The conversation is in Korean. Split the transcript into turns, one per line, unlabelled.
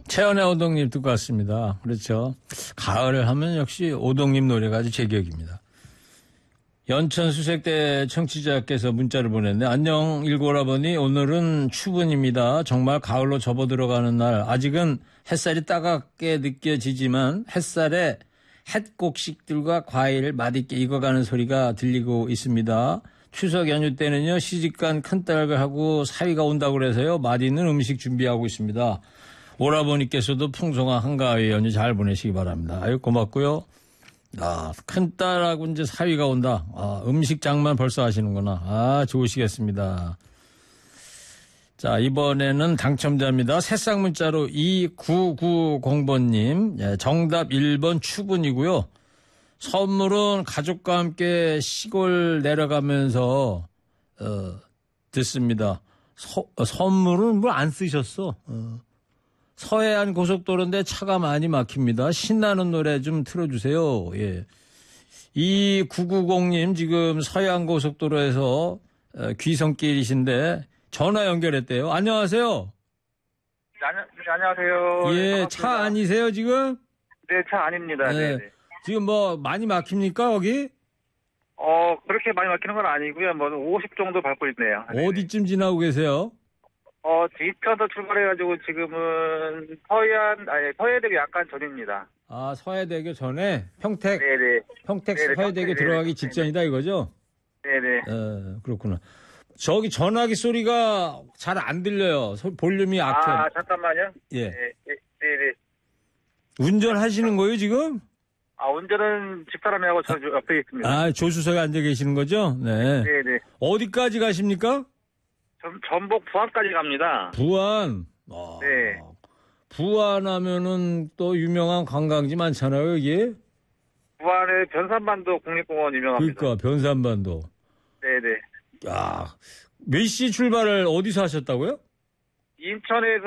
최연의 오동님 듣고 왔습니다. 그렇죠. 가을을 하면 역시 오동님 노래가 아주 제격입니다. 연천 수색대 청취자께서 문자를 보냈네. 안녕 일고라버니 오늘은 추분입니다. 정말 가을로 접어들어가는 날. 아직은 햇살이 따갑게 느껴지지만 햇살에 햇곡식들과 과일 맛있게 익어가는 소리가 들리고 있습니다. 추석 연휴 때는요 시집간 큰딸을 하고 사위가 온다고 그래서요 맛있는 음식 준비하고 있습니다. 오라버니께서도 풍성한 한가위 연휴 잘 보내시기 바랍니다. 아유 고맙고요. 큰딸하고 이제 사위가 온다. 음식 장만 벌써 하시는구나. 좋으시겠습니다. 자, 이번에는 당첨자입니다. 새싹 문자로 2990번님. 정답 1번 추분이고요. 선물은 가족과 함께 시골 내려가면서, 듣습니다. 선물은 뭘 안 쓰셨어. 서해안 고속도로인데 차가 많이 막힙니다. 신나는 노래 좀 틀어주세요. 예. 2990님 지금 서해안 고속도로에서 귀성길이신데 전화 연결했대요. 안녕하세요.
네, 안녕하세요.
예, 차 아니세요 지금?
네, 차 아닙니다.
네.
네.
지금 뭐 많이 막힙니까 거기?
그렇게 많이 막히는 건 아니고요. 50 정도 밟고 있네요.
어디쯤 지나고 계세요?
이천에서 출발해가지고 지금은 서해대교 약간 전입니다.
서해대교 전에 평택?
네네.
평택
네네,
서해대교
네네.
들어가기 직전이다 이거죠?
네네.
그렇구나. 저기 전화기 소리가 잘 안 들려요. 볼륨이 약해.
잠깐만요.
예.
네네.
운전하시는 거예요 지금?
운전은 집사람하고 저 옆에 있습니다.
조수석에 앉아 계시는 거죠? 네.
네네.
어디까지 가십니까?
전북 부안까지 갑니다.
부안.
네.
부안 하면은 또 유명한 관광지 많잖아요, 여기.
부안의 변산반도 국립공원 유명합니다.
그러니까, 변산반도.
네네.
몇 시 출발을 어디서 하셨다고요?
인천에서